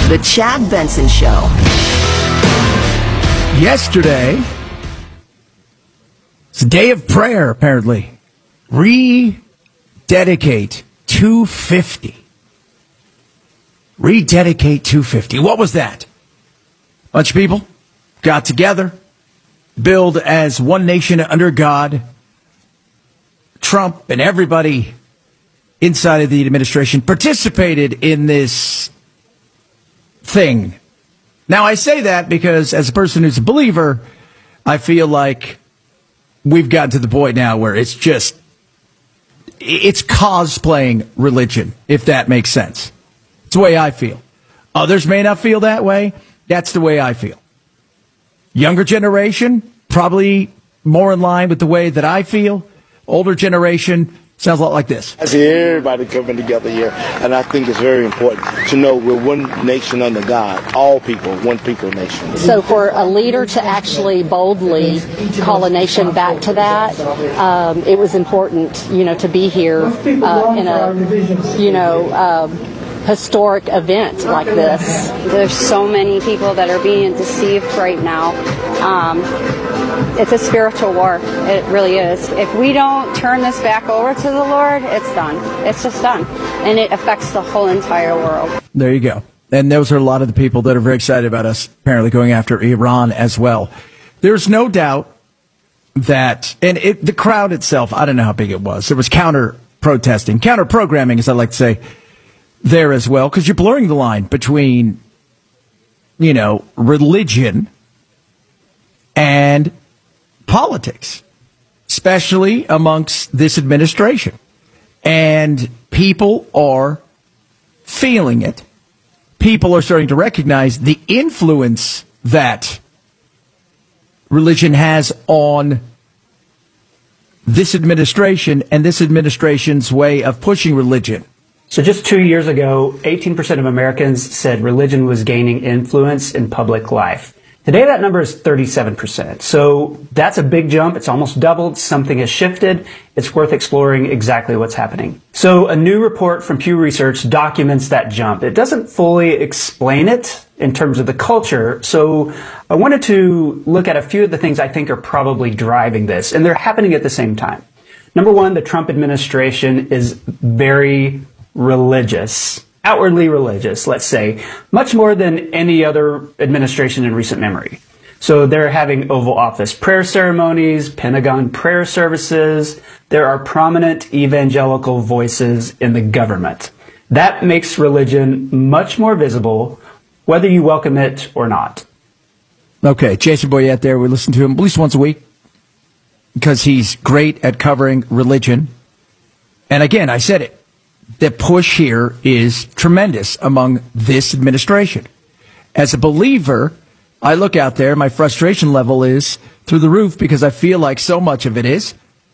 The Chad Benson Show. Yesterday, it's a day of prayer, apparently. Rededicate 250. Rededicate 250. What was that? Bunch of people got together, build as one nation under God. Trump and everybody inside of the administration participated in this thing. Now, I say that because as a person who's a believer, I feel like we've gotten to the point now where it's cosplaying religion, if that makes sense. It's the way I feel. Others may not feel that way. That's the way I feel. Younger generation, probably more in line with the way that I feel. Older generation, sounds a lot like this. I see everybody coming together here, and I think it's very important to know we're one nation under God, all people, one people nation. So for a leader to actually boldly call a nation back to that, it was important, to be here in a, historic event like this. There's so many people that are being deceived right now. It's a spiritual war. It really is. If we don't turn this back over to the Lord, it's done. It's just done. And it affects the whole entire world. There you go. And those are a lot of the people that are very excited about us apparently going after Iran as well. There's no doubt that, and the crowd itself, I don't know how big it was. There was counter-protesting, counter-programming, as I like to say, there as well, because you're blurring the line between, religion and politics, especially amongst this administration. And people are feeling it. People are starting to recognize the influence that religion has on this administration and this administration's way of pushing religion. So just 2 years ago, 18% of Americans said religion was gaining influence in public life. Today, that number is 37%. So that's a big jump. It's almost doubled. Something has shifted. It's worth exploring exactly what's happening. So a new report from Pew Research documents that jump. It doesn't fully explain it in terms of the culture. So I wanted to look at a few of the things I think are probably driving this, and they're happening at the same time. Number one, the Trump administration is very religious. Outwardly religious, let's say, much more than any other administration in recent memory. So they're having Oval Office prayer ceremonies, Pentagon prayer services. There are prominent evangelical voices in the government. That makes religion much more visible, whether you welcome it or not. Okay, Jason Boyette there. We listen to him at least once a week because he's great at covering religion. And again, I said it. The push here is tremendous among this administration. As a believer, I look out there, my frustration level is through the roof because I feel like so much of it is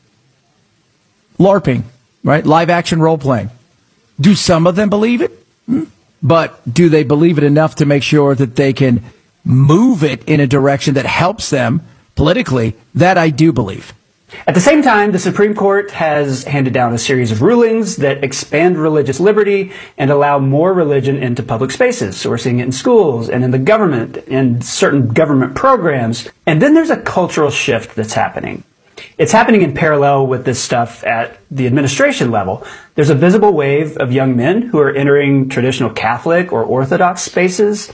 LARPing, right? Live action role playing. Do some of them believe it? But do they believe it enough to make sure that they can move it in a direction that helps them politically? That I do believe. At the same time, the Supreme Court has handed down a series of rulings that expand religious liberty and allow more religion into public spaces. So we're seeing it in schools and in the government and certain government programs. And then there's a cultural shift that's happening. It's happening in parallel with this stuff at the administration level. There's a visible wave of young men who are entering traditional Catholic or Orthodox spaces.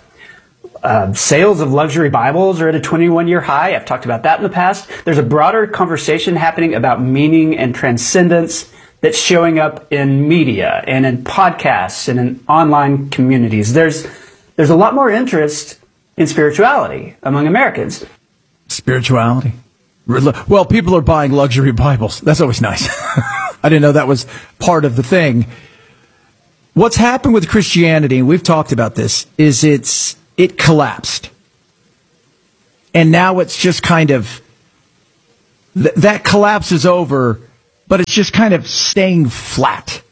Sales of luxury Bibles are at a 21-year high. I've talked about that in the past. There's a broader conversation happening about meaning and transcendence that's showing up in media and in podcasts and in online communities. There's a lot more interest in spirituality among Americans. Spirituality? Well, people are buying luxury Bibles. That's always nice. I didn't know that was part of the thing. What's happened with Christianity, and we've talked about this, is it collapsed. And now it's just kind of, that collapse is over, but it's just kind of staying flat.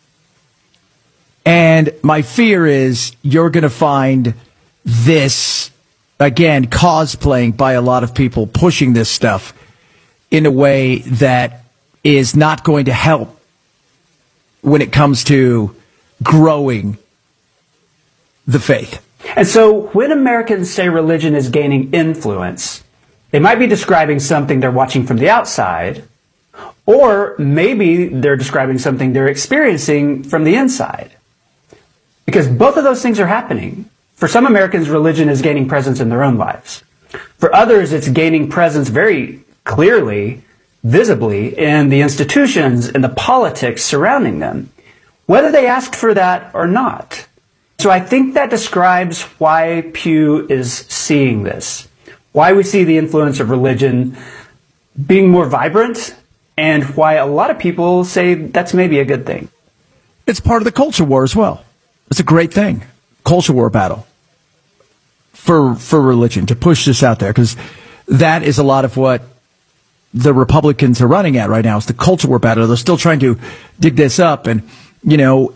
And my fear is you're going to find this, again, cosplaying by a lot of people pushing this stuff in a way that is not going to help when it comes to growing the faith. And so when Americans say religion is gaining influence, they might be describing something they're watching from the outside, or maybe they're describing something they're experiencing from the inside. Because both of those things are happening. For some Americans, religion is gaining presence in their own lives. For others, it's gaining presence very clearly, visibly, in the institutions and the politics surrounding them, whether they asked for that or not. So I think that describes why Pew is seeing this, why we see the influence of religion being more vibrant, and why a lot of people say that's maybe a good thing. It's part of the culture war as well. It's a great thing. Culture war battle for religion, to push this out there, because that is a lot of what the Republicans are running at right now. It's the culture war battle. They're still trying to dig this up. And, you know,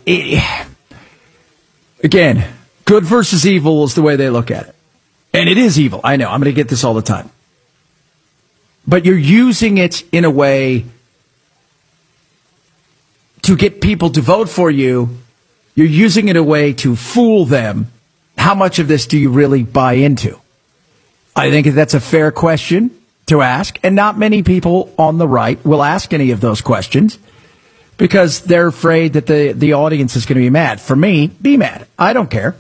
again, good versus evil is the way they look at it. And it is evil. I know. I'm going to get this all the time. But you're using it in a way to get people to vote for you. You're using it in a way to fool them. How much of this do you really buy into? I think that's a fair question to ask. And not many people on the right will ask any of those questions because they're afraid that the audience is going to be mad. For me, be mad. I don't care.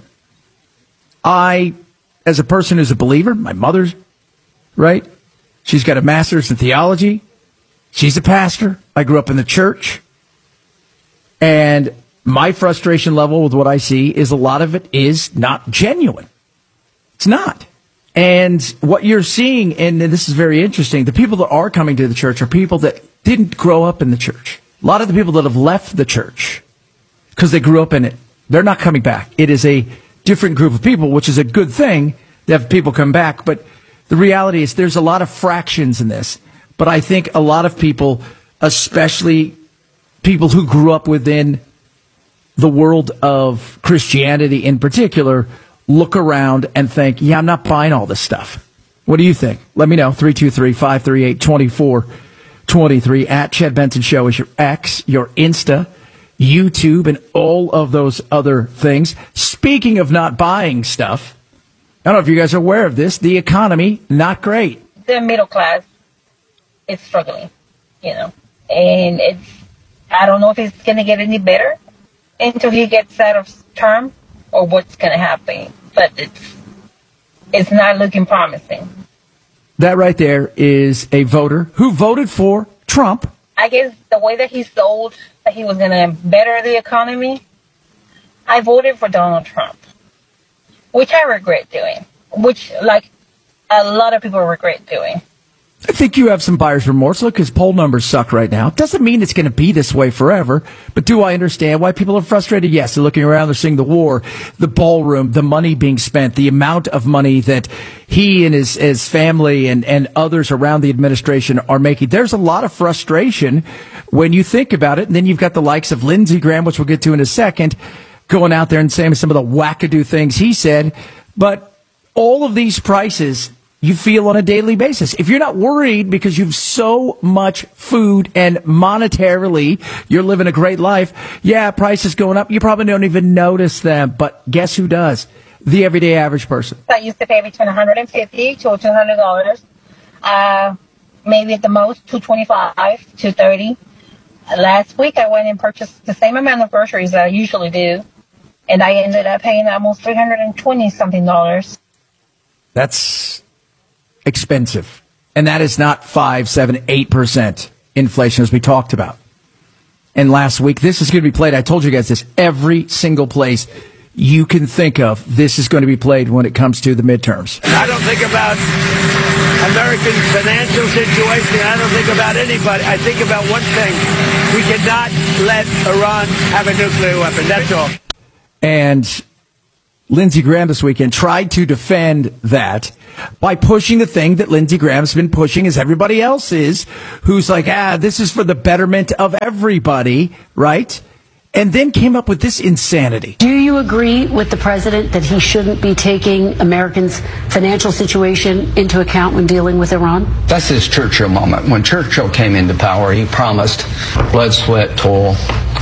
As a person who's a believer, my mother's, right? She's got a master's in theology. She's a pastor. I grew up in the church. And my frustration level with what I see is a lot of it is not genuine. It's not. And what you're seeing, and this is very interesting, the people that are coming to the church are people that didn't grow up in the church. A lot of the people that have left the church because they grew up in it, they're not coming back. It is a different group of people, which is a good thing to have people come back. But the reality is there's a lot of fractions in this. But I think a lot of people, especially people who grew up within the world of Christianity in particular, look around and think, yeah, I'm not buying all this stuff. What do you think? Let me know. 323-538-2423 at Chad Benson Show is your X, your Insta, YouTube, and all of those other things. Speaking of not buying stuff, I don't know if you guys are aware of this. The economy, not great. The middle class is struggling, and I don't know if it's going to get any better until he gets out of term or what's going to happen. But it's not looking promising. That right there is a voter who voted for Trump. I guess the way that he sold that he was going to better the economy, I voted for Donald Trump, which I regret doing, which like a lot of people regret doing. I think you have some buyer's remorse. Look, his poll numbers suck right now. Doesn't mean it's going to be this way forever. But do I understand why people are frustrated? Yes, they're looking around, they're seeing the war, the ballroom, the money being spent, the amount of money that he and his family and others around the administration are making. There's a lot of frustration when you think about it. And then you've got the likes of Lindsey Graham, which we'll get to in a second, going out there and saying some of the wackadoo things he said. But all of these prices you feel on a daily basis. If you're not worried because you've so much food and monetarily you're living a great life, yeah, prices going up, you probably don't even notice them. But guess who does? The everyday average person. I used to pay between $150 to $200. Maybe at the most $225, $230. Last week I went and purchased the same amount of groceries that I usually do, and I ended up paying almost $320 something. That's expensive. And that is not 5, 7, 8% inflation as we talked about. And last week, this is going to be played. I told you guys this. Every single place you can think of, this is going to be played when it comes to the midterms. I don't think about Americans' financial situation. I don't think about anybody. I think about one thing. We cannot let Iran have a nuclear weapon. That's all. And Lindsey Graham this weekend tried to defend that by pushing the thing that Lindsey Graham's been pushing as everybody else is, who's like, this is for the betterment of everybody, right? And then came up with this insanity. Do you agree with the president that he shouldn't be taking Americans' financial situation into account when dealing with Iran? That's his Churchill moment. When Churchill came into power, he promised blood, sweat, toil,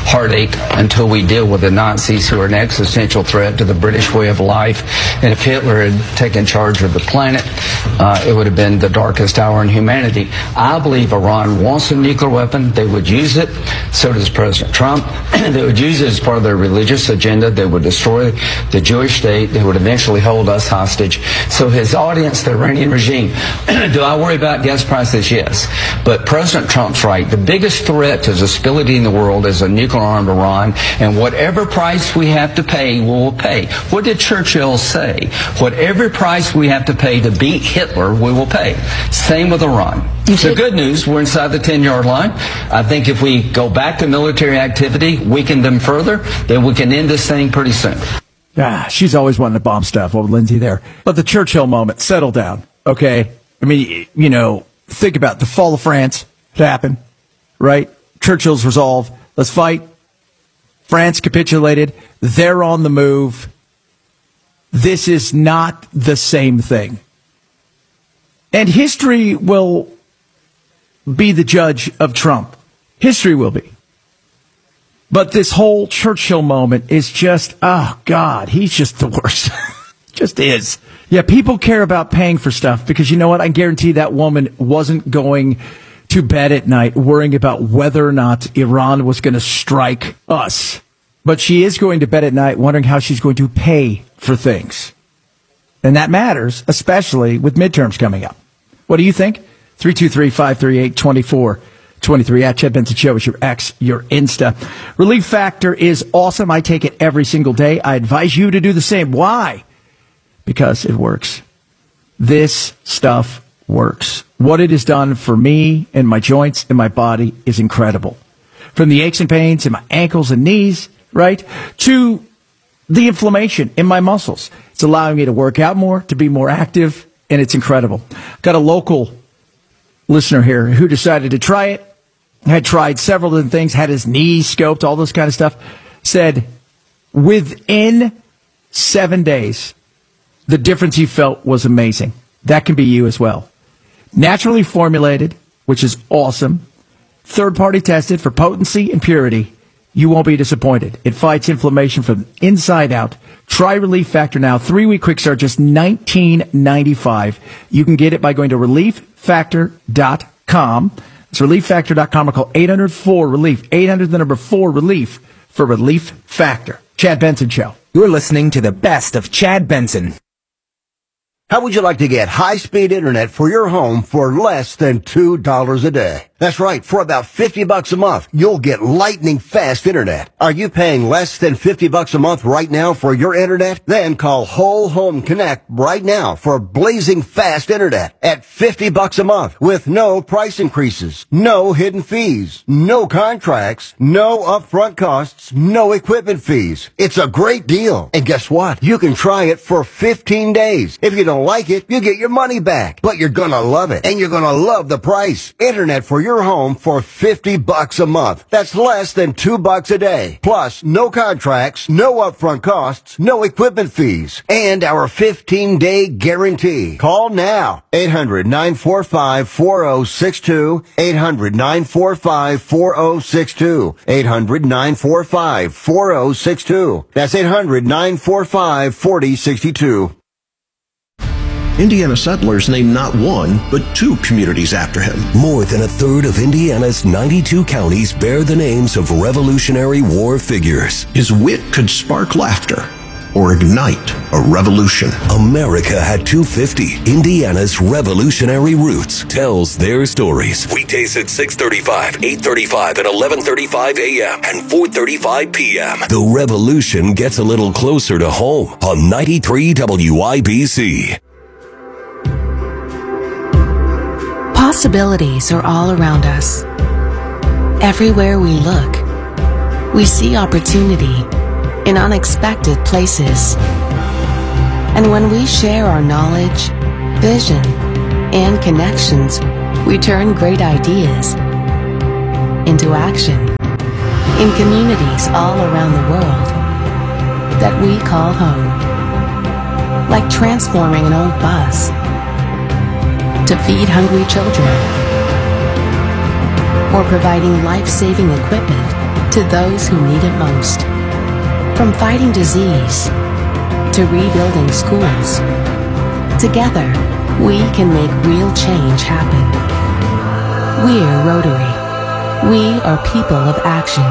heartache until we deal with the Nazis, who are an existential threat to the British way of life. And if Hitler had taken charge of the planet, it would have been the darkest hour in humanity. I believe Iran wants a nuclear weapon. They would use it. So does President Trump. They would use it as part of their religious agenda. They would destroy the Jewish state. They would eventually hold us hostage. So his audience, the Iranian regime, do I worry about gas prices? Yes. But President Trump's right. The biggest threat to the stability in the world is a nuclear-armed Iran, and whatever price we have to pay, we will pay. What did Churchill say? Whatever price we have to pay to beat Hitler, we will pay. Same with Iran. The good news, we're inside the 10-yard line. I think if we go back to military activity, weaken them further, then we can end this thing pretty soon. She's always wanting to bomb stuff. Old Lindsay there. But the Churchill moment, settle down, okay? I mean, you know, think about the fall of France. It happened, right? Churchill's resolve. Let's fight. France capitulated. They're on the move. This is not the same thing. And history will be the judge of Trump. History will be. But this whole Churchill moment is just, oh, God, he's just the worst. Just is. Yeah, people care about paying for stuff because you know what? I guarantee that woman wasn't going to bed at night worrying about whether or not Iran was going to strike us. But she is going to bed at night wondering how she's going to pay for things. And that matters, especially with midterms coming up. What do you think? 323-538-2423 at Chad Benson Show is your X, your Insta. Relief Factor is awesome. I take it every single day. I advise you to do the same. Why? Because it works. This stuff works. What it has done for me and my joints and my body is incredible. From the aches and pains in my ankles and knees, right, to the inflammation in my muscles. It's allowing me to work out more, to be more active, and it's incredible. Got a local listener here who decided to try it, had tried several different things, had his knees scoped, all this kind of stuff, said within 7 days, the difference he felt was amazing. That can be you as well. Naturally formulated, which is awesome. Third-party tested for potency and purity. You won't be disappointed. It fights inflammation from inside out. Try Relief Factor now. 3-week quick start, just $19.95. You can get it by going to ReliefFactor.com. It's ReliefFactor.com or call 800-4-RELIEF. 800, the number 4-RELIEF for Relief Factor. Chad Benson Show. You're listening to the best of Chad Benson. How would you like to get high-speed internet for your home for less than $2 a day? That's right. For about $50 a month, you'll get lightning fast internet. Are you paying less than $50 a month right now for your internet? Then call Whole Home Connect right now for blazing fast internet at $50 a month with no price increases, no hidden fees, no contracts, no upfront costs, no equipment fees. It's a great deal. And guess what? You can try it for 15 days. If you don't like it, you get your money back. But you're gonna love it. And you're gonna love the price. Internet for your home for $50 a month. That's less than $2 a day. Plus, no contracts, no upfront costs, no equipment fees, and our 15-day guarantee. Call now. 800-945-4062. 800-945-4062. 800-945-4062. That's 800-945-4062. Indiana settlers named not one, but 2 communities after him. More than a third of Indiana's 92 counties bear the names of Revolutionary War figures. His wit could spark laughter or ignite a revolution. America had 250. Indiana's Revolutionary Roots tells their stories. Weekdays at 6:35, 8:35, and 11:35 a.m. and 4:35 p.m. The revolution gets a little closer to home on 93 WIBC. Possibilities are all around us. Everywhere we look, we see opportunity in unexpected places. And when we share our knowledge, vision, and connections, we turn great ideas into action in communities all around the world that we call home. Like transforming an old bus to feed hungry children, or providing life-saving equipment to those who need it most. From fighting disease to rebuilding schools, together we can make real change happen. We're Rotary. We are people of action.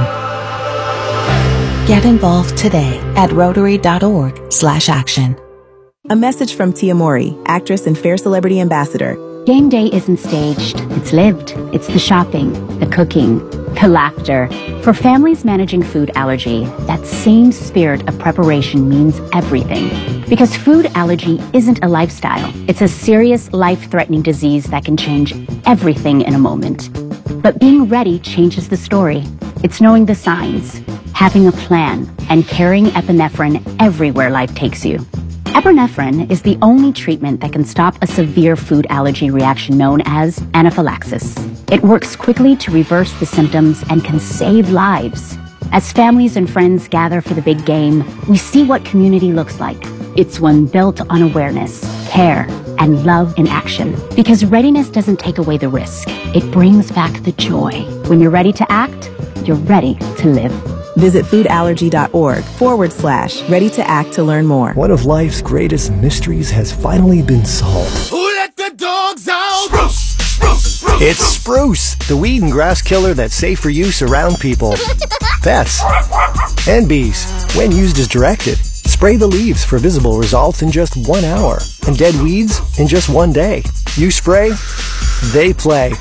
Get involved today at Rotary.org/action. A message from Tia Mowry, actress and Fair Celebrity Ambassador. Game day isn't staged, it's lived. It's the shopping, the cooking, the laughter. For families managing food allergy, that same spirit of preparation means everything. Because food allergy isn't a lifestyle. It's a serious, life-threatening disease that can change everything in a moment. But being ready changes the story. It's knowing the signs, having a plan, and carrying epinephrine everywhere life takes you. Epinephrine is the only treatment that can stop a severe food allergy reaction known as anaphylaxis. It works quickly to reverse the symptoms and can save lives. As families and friends gather for the big game, we see what community looks like. It's one built on awareness, care, and love in action. Because readiness doesn't take away the risk. It brings back the joy. When you're ready to act, you're ready to live. Visit foodallergy.org/ready to act to learn more. One of life's greatest mysteries has finally been solved. Who let the dogs out? Spruce, spruce, spruce. It's Spruce, the weed and grass killer that's safe for use around people, pets, and bees. When used as directed, spray the leaves for visible results in just 1 hour, and dead weeds in just 1 day. You spray, they play.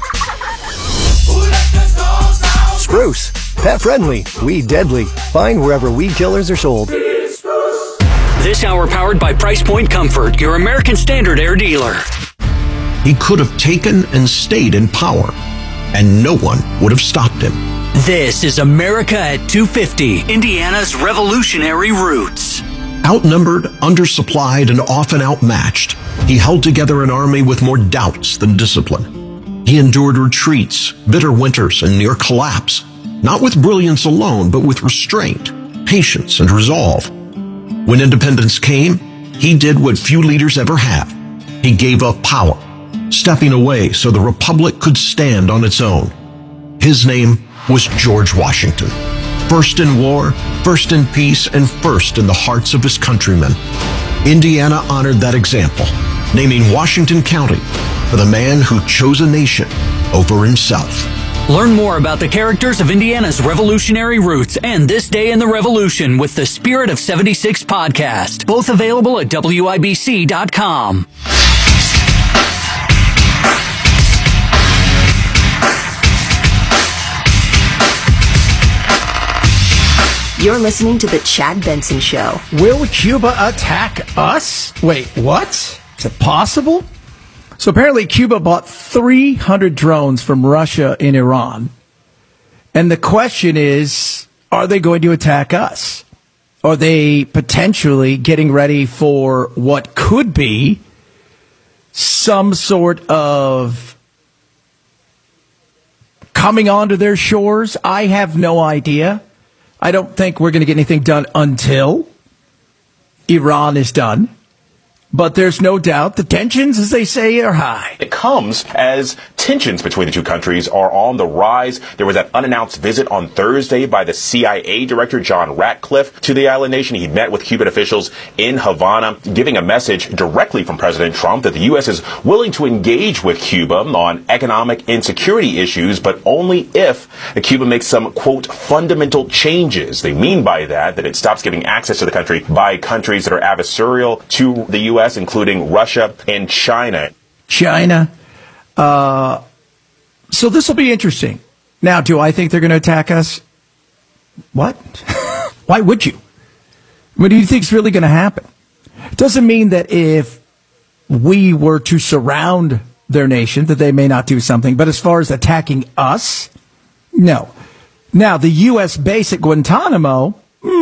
Spruce, pet friendly, weed deadly. Find wherever weed killers are sold. This hour powered by Price Point Comfort, your American Standard Air dealer. He could have taken and stayed in power, and no one would have stopped him. This is America at 250, Indiana's revolutionary roots. Outnumbered, undersupplied, and often outmatched, he held together an army with more doubts than discipline. He endured retreats, bitter winters, and near collapse, not with brilliance alone, but with restraint, patience, and resolve. When independence came, he did what few leaders ever have. He gave up power, stepping away so the republic could stand on its own. His name was George Washington. First in war, first in peace, and first in the hearts of his countrymen. Indiana honored that example, naming Washington County for the man who chose a nation over himself. Learn more about the characters of Indiana's revolutionary roots and This Day in the Revolution with the Spirit of 76 podcast. Both available at WIBC.com. You're listening to The Chad Benson Show. Will Cuba attack us? Wait, what? Is it possible? So apparently Cuba bought 300 drones from Russia and Iran. And the question is, are they going to attack us? Are they potentially getting ready for what could be some sort of coming onto their shores? I have no idea. I don't think we're going to get anything done until Iran is done. But there's no doubt the tensions, as they say, are high. It comes as tensions between the two countries are on the rise. There was that unannounced visit on Thursday by the CIA director, John Ratcliffe, to the island nation. He met with Cuban officials in Havana, giving a message directly from President Trump that the U.S. is willing to engage with Cuba on economic and security issues, but only if Cuba makes some, quote, fundamental changes. They mean by that it stops giving access to the country by countries that are adversarial to the U.S., including Russia and China. So this will be interesting. Now, do I think they're going to attack us? What? Why would you? What do you think is really going to happen? It doesn't mean that if we were to surround their nation, that they may not do something. But as far as attacking us, no. Now, the U.S. base at Guantanamo,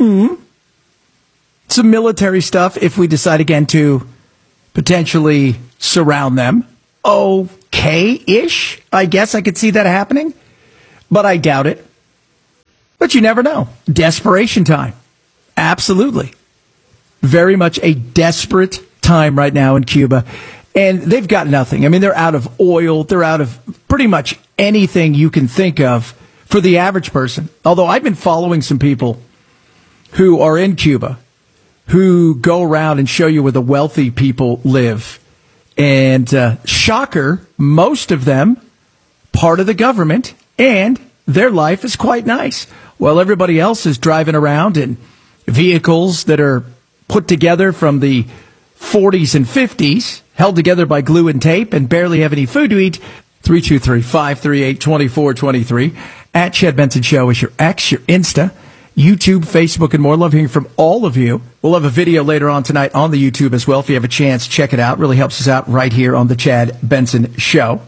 some military stuff if we decide again to potentially surround them. Okay-ish. I guess I could see that happening, but I doubt it. But you never know. Desperation time. Absolutely. Very much a desperate time right now in Cuba. And they've got nothing. I mean, they're out of oil. They're out of pretty much anything you can think of for the average person. Although I've been following some people who are in Cuba who go around and show you where the wealthy people live. And shocker, most of them part of the government, and their life is quite nice. While everybody else is driving around in vehicles that are put together from the 40s and 50s, held together by glue and tape, and barely have any food to eat. 323-538-2423. At Chad Benson Show is your X, your Insta, YouTube, Facebook, and more. Love hearing from all of you. We'll have a video later on tonight on the YouTube as well. If you have a chance, check it out. Really helps us out right here on the Chad Benson Show.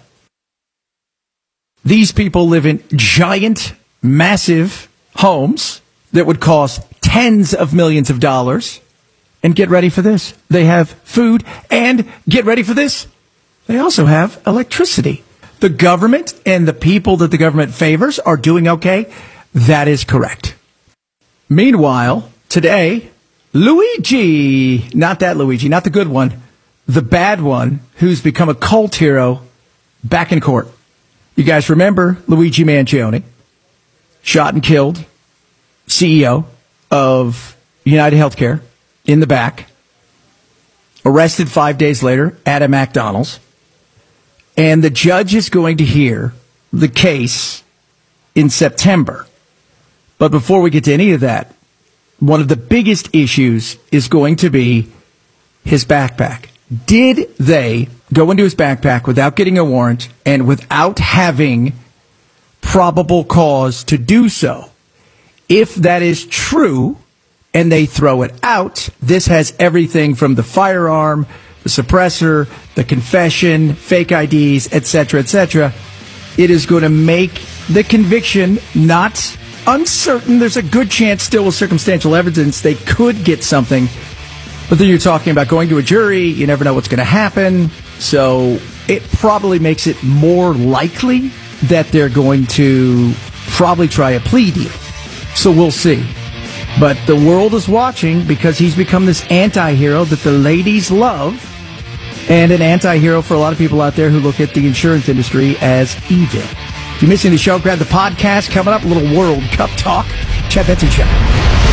These people live in giant, massive homes that would cost tens of millions of dollars. And get ready for this. They have food, and get ready for this. They also have electricity. The government and the people that the government favors are doing okay. That is correct. Meanwhile, today, Luigi, not that Luigi, not the good one, the bad one, who's become a cult hero, back in court. You guys remember Luigi Mangione, shot and killed, CEO of United Healthcare, in the back, arrested 5 days later at a McDonald's. And the judge is going to hear the case in September. But before we get to any of that, one of the biggest issues is going to be his backpack. Did they go into his backpack without getting a warrant and without having probable cause to do so? If that is true, and they throw it out, this has everything from the firearm, the suppressor, the confession, fake IDs, etc., etc. It is going to make the conviction not uncertain. There's a good chance still with circumstantial evidence they could get something. But then you're talking about going to a jury. You never know what's going to happen. So it probably makes it more likely that they're going to probably try a plea deal. So we'll see. But the world is watching because he's become this anti-hero that the ladies love, and an anti-hero for a lot of people out there who look at the insurance industry as evil. If you're missing the show, grab the podcast. Coming up, a little World Cup talk. Chad Benson Show.